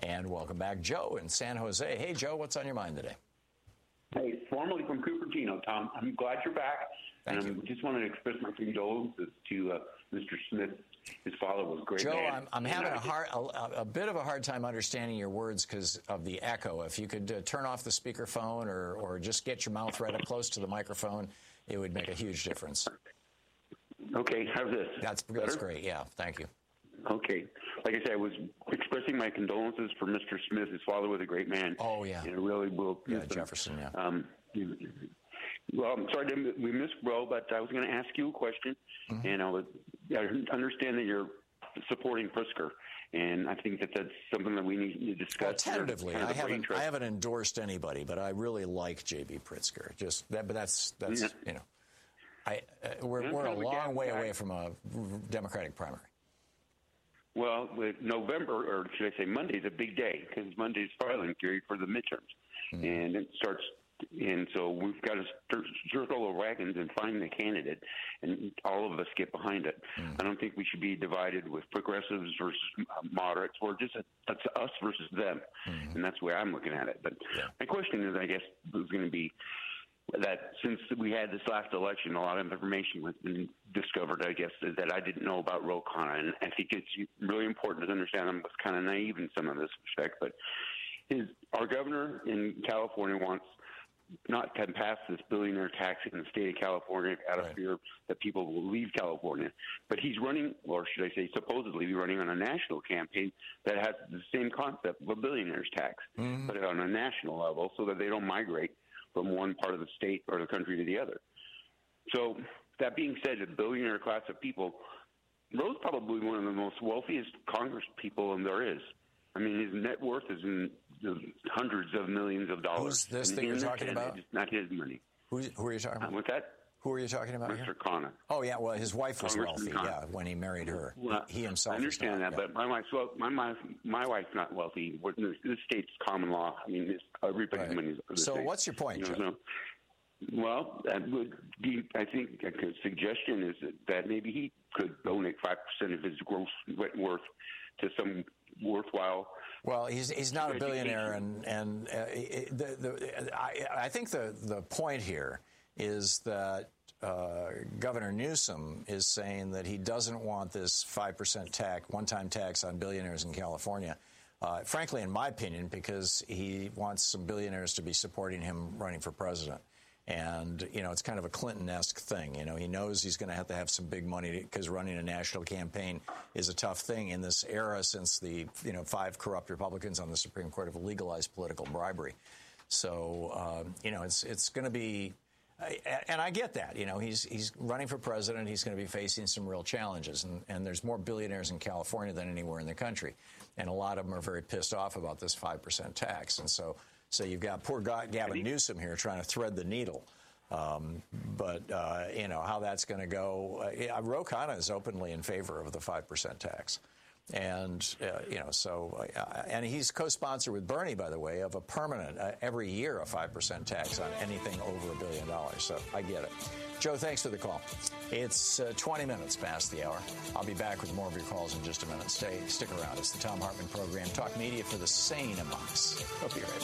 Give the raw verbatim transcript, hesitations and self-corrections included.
And welcome back, Joe in San Jose. Hey, Joe, what's on your mind today? Hey, formerly from Cupertino, Tom. I'm glad you're back. Thank and you. I just wanted to express my condolences to uh, Mister Smith. His father was a great Joe, man. I'm, I'm having a, hard, a, a bit of a hard time understanding your words because of the echo. If you could uh, turn off the speakerphone or, or just get your mouth right up close to the microphone, it would make a huge difference. Okay, how's this? That's, that's great, yeah. Thank you. Okay. Like I said, I was expressing my condolences for Mister Smith. His father was a great man. Oh, yeah. And it really will. Yeah, Jefferson, yeah. Um, well, I'm sorry to, we missed Ro, but I was going to ask you a question. Mm-hmm. And I, was, I understand that you're supporting Pritzker. And I think that that's something that we need to discuss. Well, tentatively, I haven't, I haven't endorsed anybody, but I really like J B. Pritzker. Just that, but that's, that's yeah. you know, I, uh, we're, we're a long way away from a Democratic primary. Well, with November, or should I say Monday, is a big day because Monday's filing period for the midterms. Mm-hmm. And it starts, and so we've got to start, circle the wagons and find the candidate, and all of us get behind it. Mm-hmm. I don't think we should be divided with progressives versus moderates, or just a, that's us versus them. Mm-hmm. And that's the way I'm looking at it. But yeah. my question is, I guess, was going to be, that since we had this last election, a lot of information has been discovered, I guess, that I didn't know about Ro Khanna. And I think it's really important to understand I was kind of naive in some of this respect. But his, our governor in California wants not to pass this billionaire tax in the state of California out of right. fear that people will leave California. But he's running, or should I say supposedly running on a national campaign that has the same concept of a billionaire's tax, mm-hmm. but on a national level so that they don't migrate from one part of the state or the country to the other. So that being said, a billionaire class of people, Ro's probably one of the most wealthiest Congress people there is. I mean, his net worth is in the hundreds of millions of dollars. Who's this that you're talking about? It's not his money. Who's, who are you talking about? Uh, what's that? Who are you talking about Mister here? Khanna. Oh, yeah, well, his wife was Congressman wealthy, Khanna. yeah, when he married her. Well, he himself I understand not, that, yeah. but my wife's, well, my, my, my wife's not wealthy. This, this state's common law. I mean, this, everybody's right. money is the So state. What's your point, you know, Joe? So, well, that would be, I think a suggestion is that, that maybe he could donate five percent of his gross net worth to some worthwhile. Well, he's he's not a billionaire, and and uh, the, the, I, I think the the point here is that uh, Governor Newsom is saying that he doesn't want this five percent tax, one-time tax on billionaires in California. Uh, frankly, in my opinion, because he wants some billionaires to be supporting him running for president. And, you know, it's kind of a Clinton-esque thing. You know, he knows he's going to have to have some big money because running a national campaign is a tough thing in this era since the, you know, five corrupt Republicans on the Supreme Court have legalized political bribery. So, um, you know, it's it's going to be, and I get that. You know, he's he's running for president. He's going to be facing some real challenges. And, and there's more billionaires in California than anywhere in the country. And a lot of them are very pissed off about this five percent tax. And so... So you've got poor Gavin Newsom here trying to thread the needle. Um, but, uh, you know, how that's going to go. Uh, Ro Khanna is openly in favor of the five percent tax. And, uh, you know, so, uh, and he's co-sponsored with Bernie, by the way, of a permanent, uh, every year, a five percent tax on anything over a billion dollars. So I get it. Joe, thanks for the call. It's uh, twenty minutes past the hour. I'll be back with more of your calls in just a minute. Stay, stick around. It's the Thom Hartmann Program. Talk media for the sane among us. Hope you're right.